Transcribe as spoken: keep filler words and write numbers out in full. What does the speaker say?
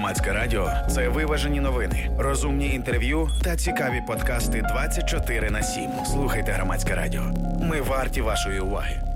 Громадське радіо – це виважені новини, розумні інтерв'ю та цікаві подкасти двадцять чотири на сім. Слухайте Громадське радіо. Ми варті вашої уваги.